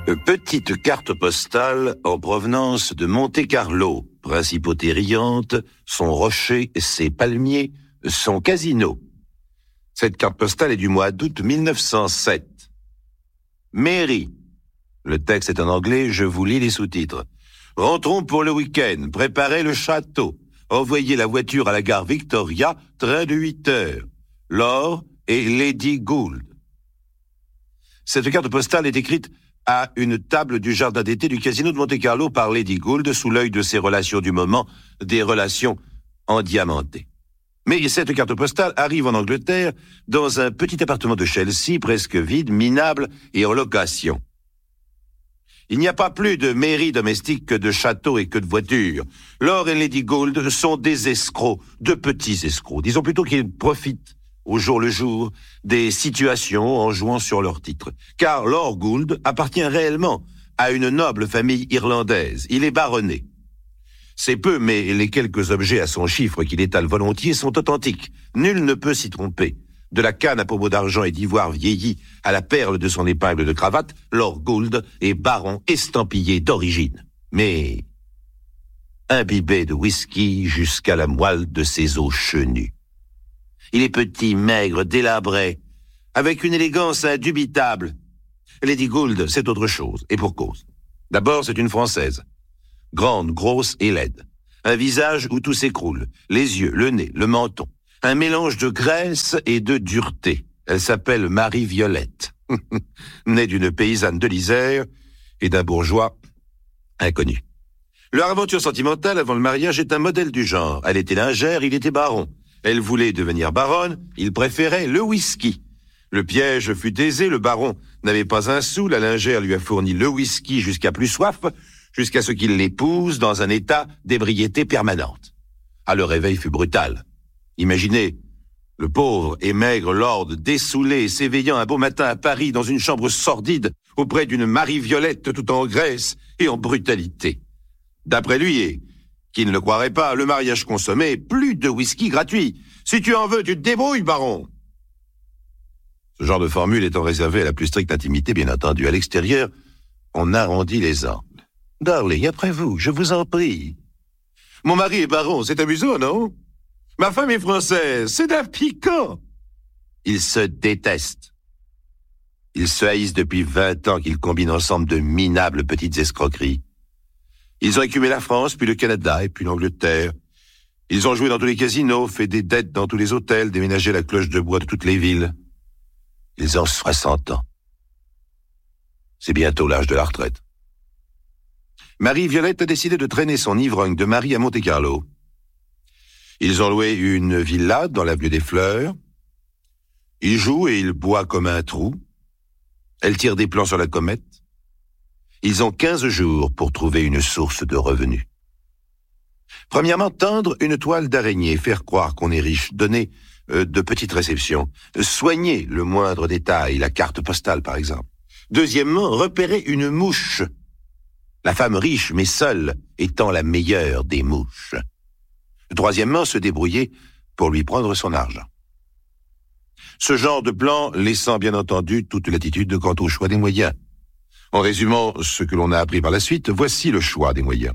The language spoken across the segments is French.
Petite carte postale en provenance de Monte-Carlo, principauté riante, son rocher, ses palmiers, son casino. Cette carte postale est du mois d'août 1907. Mairie. Le texte est en anglais, je vous lis les sous-titres. Rentrons pour le week-end, préparez le château, envoyez la voiture à la gare Victoria, train de 8 heures. Laure et Lady Gould. Cette carte postale est écrite à une table du jardin d'été du casino de Monte-Carlo par Lady Gould, sous l'œil de ses relations du moment, des relations endiamantées. Mais cette carte postale arrive en Angleterre dans un petit appartement de Chelsea, presque vide, minable et en location. Il n'y a pas plus de mairie domestique que de château et que de voitures. Laure et Lady Gould sont des escrocs, de petits escrocs. Disons plutôt qu'ils profitent au jour le jour des situations en jouant sur leur titre. Car Lord Gould appartient réellement à une noble famille irlandaise. Il est baronnet. C'est peu, mais les quelques objets à son chiffre qu'il étale volontiers sont authentiques. Nul ne peut s'y tromper. De la canne à pommeau d'argent et d'ivoire vieillie à la perle de son épingle de cravate, Lord Gould est baron estampillé d'origine. Mais imbibé de whisky jusqu'à la moelle de ses os chenus. Il est petit, maigre, délabré, avec une élégance indubitable. Lady Gould, c'est autre chose, et pour cause. D'abord, c'est une Française. Grande, grosse et laide. Un visage où tout s'écroule. Les yeux, le nez, le menton. Un mélange de graisse et de dureté. Elle s'appelle Marie-Violette. Née d'une paysanne de l'Isère et d'un bourgeois inconnu. Leur aventure sentimentale avant le mariage est un modèle du genre. Elle était lingère, il était baron. Elle voulait devenir baronne, il préférait le whisky. Le piège fut aisé, le baron n'avait pas un sou, la lingère lui a fourni le whisky jusqu'à plus soif, jusqu'à ce qu'il l'épouse dans un état d'ébriété permanente. Ah, le réveil fut brutal. Imaginez, le pauvre et maigre lord dessoulé s'éveillant un beau matin à Paris dans une chambre sordide auprès d'une Marie-Violette tout en graisse et en brutalité. D'après lui, et qui ne le croirait pas, le mariage consommé, plus de whisky gratuit. Si tu en veux, tu te débrouilles, baron. Ce genre de formule étant réservé à la plus stricte intimité, bien entendu. À l'extérieur, on arrondit les angles. Darling, après vous, je vous en prie. Mon mari est baron, c'est amusant, non? Ma femme est française, c'est d'un piquant. Ils se détestent. Ils se haïssent depuis 20 ans qu'ils combinent ensemble de minables petites escroqueries. Ils ont écumé la France, puis le Canada, et puis l'Angleterre. Ils ont joué dans tous les casinos, fait des dettes dans tous les hôtels, déménagé la cloche de bois de toutes les villes. Ils ont 60 ans. C'est bientôt l'âge de la retraite. Marie-Violette a décidé de traîner son ivrogne de mari à Monte-Carlo. Ils ont loué une villa dans l'avenue des Fleurs. Il joue et il boit comme un trou. Elle tire des plans sur la comète. Ils ont 15 jours pour trouver une source de revenus. Premièrement, tendre une toile d'araignée, faire croire qu'on est riche, donner de petites réceptions, soigner le moindre détail, la carte postale par exemple. Deuxièmement, repérer une mouche. La femme riche mais seule étant la meilleure des mouches. Troisièmement, se débrouiller pour lui prendre son argent. Ce genre de plan laissant bien entendu toute latitude quant au choix des moyens. En résumant ce que l'on a appris par la suite, voici le choix des moyens.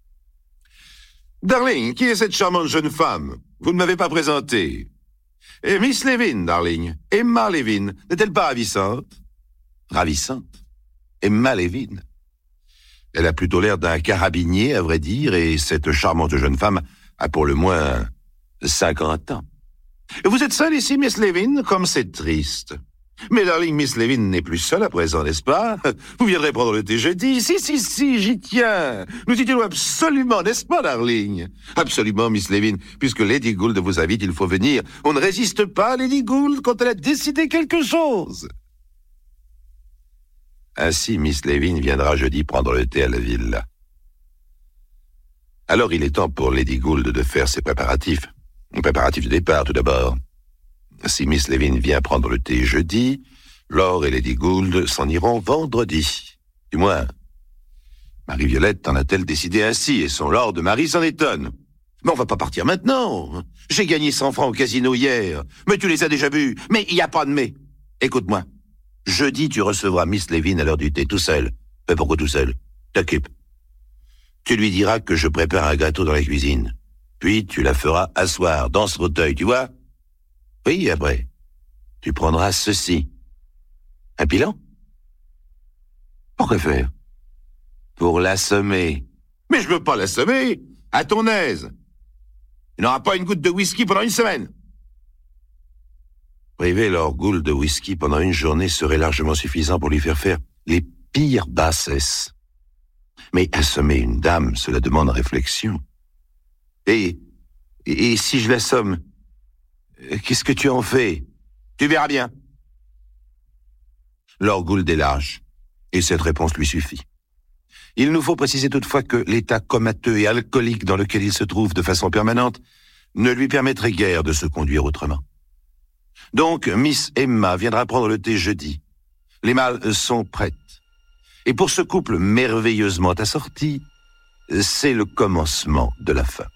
Darling, qui est cette charmante jeune femme? Vous ne m'avez pas présentée. Et Miss Levin, darling. Emma Levin. N'est-elle pas ravissante? Ravissante? Emma Levin. Elle a plutôt l'air d'un carabinier, à vrai dire, et cette charmante jeune femme a pour le moins 50 ans. Vous êtes seule ici, Miss Levin? Comme c'est triste. Mais darling, Miss Levin n'est plus seule à présent, n'est-ce pas? Vous viendrez prendre le thé jeudi? Si, j'y tiens. Nous y tenons absolument, n'est-ce pas, darling? Absolument, Miss Levin. Puisque Lady Gould vous invite, il faut venir. On ne résiste pas à Lady Gould quand elle a décidé quelque chose. Ainsi, Miss Levin viendra jeudi prendre le thé à la villa. Alors il est temps pour Lady Gould de faire ses préparatifs. Préparatifs de départ, tout d'abord. Si Miss Levin vient prendre le thé jeudi, Laure et Lady Gould s'en iront vendredi. Du moins, Marie-Violette en a-t-elle décidé ainsi, et son lord de mari s'en étonne. Mais on va pas partir maintenant. J'ai gagné 100 francs au casino hier. Mais tu les as déjà vus. Mais il n'y a pas de mais. Écoute-moi. Jeudi, tu recevras Miss Levin à l'heure du thé tout seul. Mais pourquoi tout seul? T'occupe. Tu lui diras que je prépare un gâteau dans la cuisine. Puis tu la feras asseoir dans ce fauteuil, tu vois? Oui, après. Tu prendras ceci. Un pilon? Pourquoi faire? Pour l'assommer. Mais je veux pas l'assommer. À ton aise. Il n'aura pas une goutte de whisky pendant une semaine. Priver Lord Gould de whisky pendant une journée serait largement suffisant pour lui faire faire les pires bassesses. Mais assommer une dame, cela demande réflexion. Et si je l'assomme, qu'est-ce que tu en fais? Tu verras bien. Lord Gould est large, et cette réponse lui suffit. Il nous faut préciser toutefois que l'état comateux et alcoolique dans lequel il se trouve de façon permanente ne lui permettrait guère de se conduire autrement. Donc, Miss Emma viendra prendre le thé jeudi. Les malles sont prêtes. Et pour ce couple merveilleusement assorti, c'est le commencement de la fin.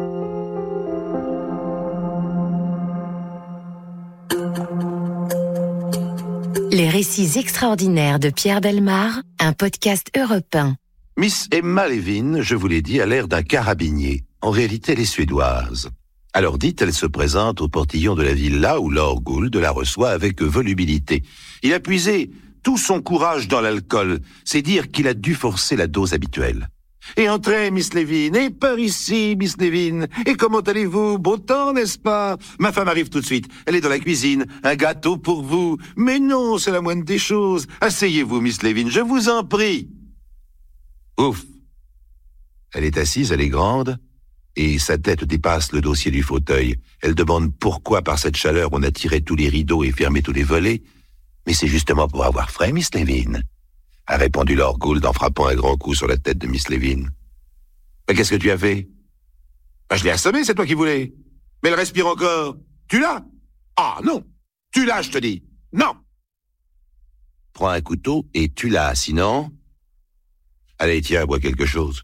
Les récits extraordinaires de Pierre Bellemare, un podcast Europe 1. Miss Emma Levin, je vous l'ai dit, a l'air d'un carabinier. En réalité, elle est suédoise. Alors dite, elle se présente au portillon de la villa où Lord Gould la reçoit avec volubilité. Il a puisé tout son courage dans l'alcool. C'est dire qu'il a dû forcer la dose habituelle. Et entrez, Miss Levin, et par ici, Miss Levin. Et comment allez-vous? Beau temps, n'est-ce pas? Ma femme arrive tout de suite. Elle est dans la cuisine. Un gâteau pour vous. Mais non, c'est la moindre des choses. Asseyez-vous, Miss Levin, je vous en prie. Ouf. Elle est assise, elle est grande, et sa tête dépasse le dossier du fauteuil. Elle demande pourquoi, par cette chaleur, on a tiré tous les rideaux et fermé tous les volets. Mais c'est justement pour avoir frais, Miss Levin, a répondu Lord Gould en frappant un grand coup sur la tête de Miss Levin. Mais qu'est-ce que tu as fait? Je l'ai assommé, c'est toi qui voulais. Mais elle respire encore. Tu l'as? Ah non. Tu l'as, je te dis. Non. Prends un couteau et tu l'as, sinon... Allez, tiens, bois quelque chose.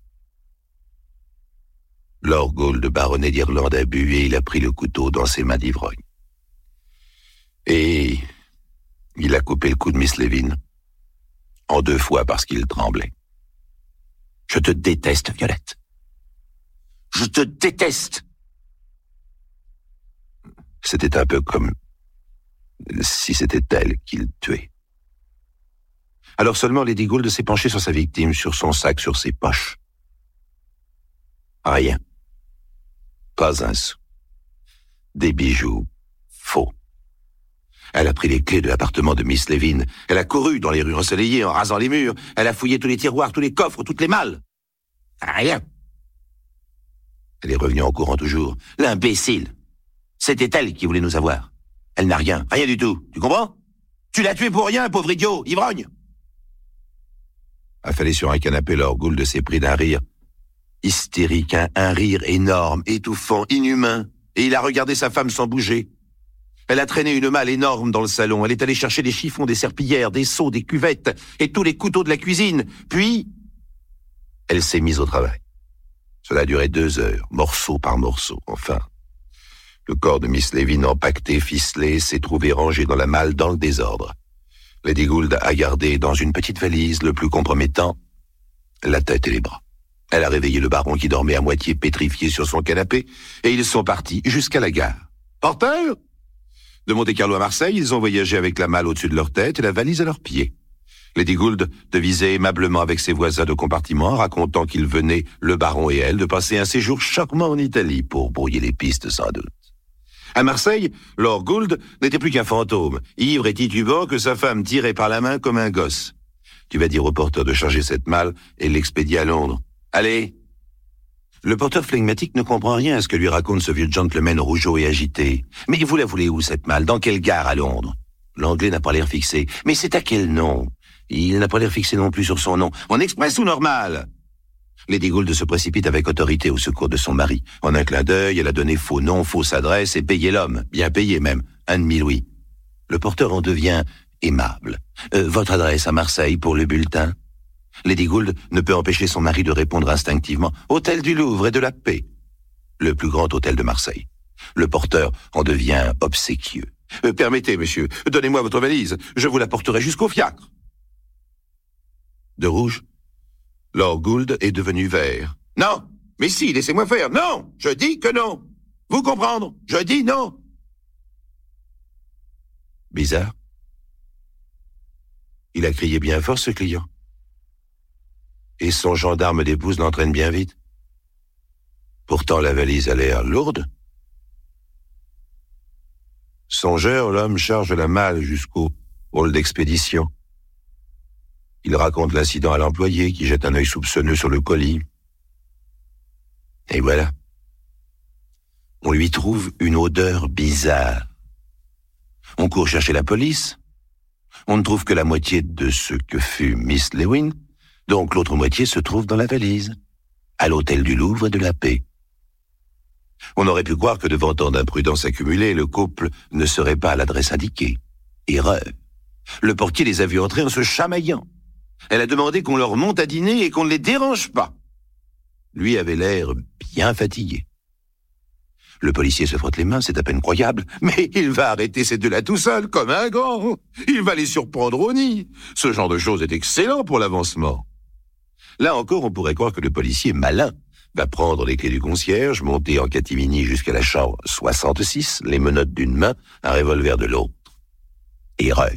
Lord Gould, baronnet d'Irlande, a bu et il a pris le couteau dans ses mains d'ivrogne. Et il a coupé le cou de Miss Levin. En 2 fois parce qu'il tremblait. Je te déteste, Violette. Je te déteste. C'était un peu comme si c'était elle qu'il tuait. Alors seulement Lady Gould s'est penchée sur sa victime, sur son sac, sur ses poches. Rien. Pas un sou. Des bijoux faux. Elle a pris les clés de l'appartement de Miss Levin. Elle a couru dans les rues ensoleillées en rasant les murs. Elle a fouillé tous les tiroirs, tous les coffres, toutes les malles. Rien. Elle est revenue en courant toujours. L'imbécile. C'était elle qui voulait nous avoir. Elle n'a rien. Rien du tout. Tu comprends? Tu l'as tué pour rien, pauvre idiot, ivrogne. Affalé sur un canapé, Lord Gould s'est pris d'un rire hystérique, un rire énorme, étouffant, inhumain. Et il a regardé sa femme sans bouger. Elle a traîné une malle énorme dans le salon. Elle est allée chercher des chiffons, des serpillières, des seaux, des cuvettes et tous les couteaux de la cuisine. Puis, elle s'est mise au travail. Cela a duré 2 heures, morceau par morceau. Enfin, le corps de Miss Levin empaqueté, ficelé, s'est trouvé rangé dans la malle dans le désordre. Lady Gould a gardé dans une petite valise, le plus compromettant, la tête et les bras. Elle a réveillé le baron qui dormait à moitié pétrifié sur son canapé et ils sont partis jusqu'à la gare. Porteur? De Monte-Carlo à Marseille, ils ont voyagé avec la malle au-dessus de leur tête et la valise à leurs pieds. Lady Gould devisait aimablement avec ses voisins de compartiment, racontant qu'ils venaient, le baron et elle, de passer un séjour charmant en Italie pour brouiller les pistes sans doute. À Marseille, Lord Gould n'était plus qu'un fantôme, ivre et titubant que sa femme tirait par la main comme un gosse. Tu vas dire au porteur de charger cette malle et l'expédier à Londres. Allez. Le porteur flegmatique ne comprend rien à ce que lui raconte ce vieux gentleman rougeau et agité. Mais vous la voulez où, cette malle? Dans quelle gare à Londres? L'anglais n'a pas l'air fixé. Mais c'est à quel nom? Il n'a pas l'air fixé non plus sur son nom. En express ou normal? Lady Gould se précipite avec autorité au secours de son mari. En un clin d'œil, elle a donné faux nom, fausse adresse et payé l'homme. Bien payé même. 1 demi-louis. Le porteur en devient aimable. Votre adresse à Marseille pour le bulletin? Lady Gould ne peut empêcher son mari de répondre instinctivement. Hôtel du Louvre et de la Paix. Le plus grand hôtel de Marseille. Le porteur en devient obséquieux. Permettez, monsieur, donnez-moi votre valise. Je vous la porterai jusqu'au fiacre. De rouge, Lord Gould est devenu vert. « Non, mais si, laissez-moi faire. Non, je dis que non. Vous comprendre, je dis non. » Bizarre. Il a crié bien fort, ce client. Et son gendarme d'épouse l'entraîne bien vite. Pourtant, la valise a l'air lourde. Songeur, l'homme charge la malle jusqu'au hall d'expédition. Il raconte l'incident à l'employé qui jette un œil soupçonneux sur le colis. Et voilà. On lui trouve une odeur bizarre. On court chercher la police. On ne trouve que la moitié de ce que fut Miss Lewin, donc l'autre moitié se trouve dans la valise, à l'hôtel du Louvre et de la Paix. On aurait pu croire que devant tant d'imprudence accumulée, le couple ne serait pas à l'adresse indiquée. Erreur. Le portier les a vus entrer en se chamaillant. Elle a demandé qu'on leur monte à dîner et qu'on ne les dérange pas. Lui avait l'air bien fatigué. Le policier se frotte les mains, c'est à peine croyable. Mais il va arrêter ces deux-là tout seul, comme un grand. Il va les surprendre au nid. Ce genre de choses est excellent pour l'avancement. Là encore, on pourrait croire que le policier malin va prendre les clés du concierge, monter en catimini jusqu'à la chambre 66, les menottes d'une main, un revolver de l'autre. Erreur.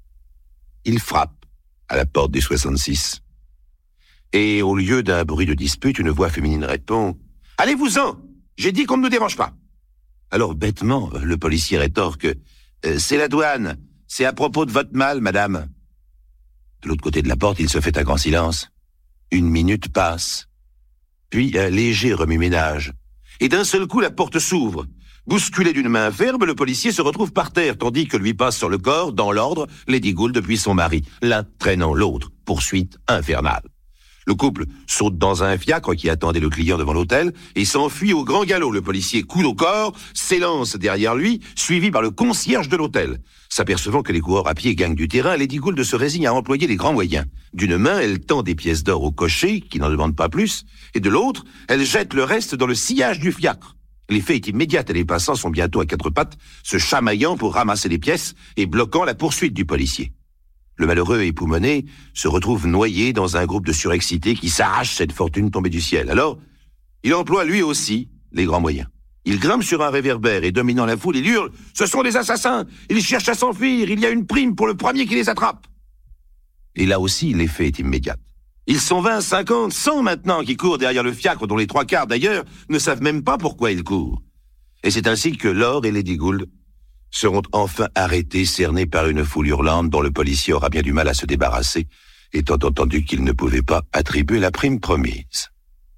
Il frappe à la porte du 66. Et au lieu d'un bruit de dispute, une voix féminine répond « Allez-vous-en! J'ai dit qu'on ne nous dérange pas !» Alors, bêtement, le policier rétorque « C'est la douane. C'est à propos de votre mal, madame. » De l'autre côté de la porte, il se fait un grand silence. Une minute passe. Puis un léger remue-ménage. Et d'un seul coup, la porte s'ouvre. Bousculé d'une main ferme, le policier se retrouve par terre, tandis que lui passe sur le corps, dans l'ordre, Lady Gould puis son mari, l'un traînant l'autre. Poursuite infernale. Le couple saute dans un fiacre qui attendait le client devant l'hôtel et s'enfuit au grand galop. Le policier, coude au corps, s'élance derrière lui, suivi par le concierge de l'hôtel. S'apercevant que les coureurs à pied gagnent du terrain, Lady Gould se résigne à employer les grands moyens. D'une main, elle tend des pièces d'or au cocher, qui n'en demande pas plus, et de l'autre, elle jette le reste dans le sillage du fiacre. L'effet est immédiat et les passants sont bientôt à quatre pattes, se chamaillant pour ramasser les pièces et bloquant la poursuite du policier. Le malheureux époumoné se retrouve noyé dans un groupe de surexcités qui s'arrachent cette fortune tombée du ciel. Alors, il emploie lui aussi les grands moyens. Il grimpe sur un réverbère et, dominant la foule, il hurle « Ce sont des assassins! Ils cherchent à s'enfuir! Il y a une prime pour le premier qui les attrape !» Et là aussi, l'effet est immédiat. Ils sont 20, 50, 100 maintenant qui courent derrière le fiacre, dont les trois quarts d'ailleurs ne savent même pas pourquoi ils courent. Et c'est ainsi que Lord et Lady Gould seront enfin arrêtés, cernés par une foule hurlante dont le policier aura bien du mal à se débarrasser, étant entendu qu'il ne pouvait pas attribuer la prime promise.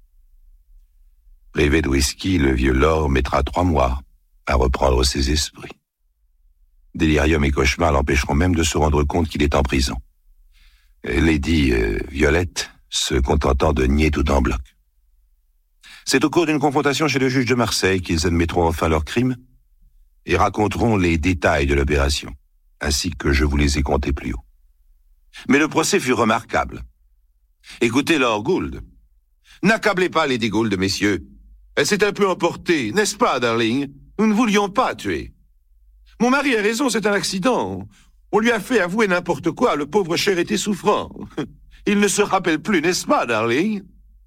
Privé de whisky, le vieux Lord mettra 3 mois à reprendre ses esprits. Délirium et cauchemar l'empêcheront même de se rendre compte qu'il est en prison. Lady Violette se contentant de nier tout en bloc. C'est au cours d'une confrontation chez le juge de Marseille qu'ils admettront enfin leur crime et raconteront les détails de l'opération, ainsi que je vous les ai contés plus haut. Mais le procès fut remarquable. Écoutez Lord Gould. N'accablez pas Lady Gould, messieurs. Elle s'est un peu emportée, n'est-ce pas, darling? Nous ne voulions pas tuer. Mon mari a raison, c'est un accident. On lui a fait avouer n'importe quoi, le pauvre cher était souffrant. Il ne se rappelle plus, n'est-ce pas, darling?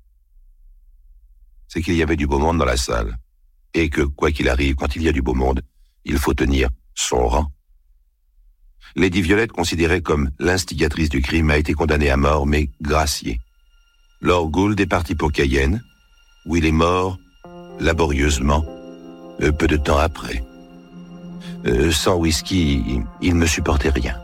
C'est qu'il y avait du beau monde dans la salle, et que, quoi qu'il arrive, quand il y a du beau monde, il faut tenir son rang. Lady Violette, considérée comme l'instigatrice du crime, a été condamnée à mort, mais graciée. Lord Gould est parti pour Cayenne, où il est mort laborieusement, peu de temps après. Sans whisky, il ne supportait rien.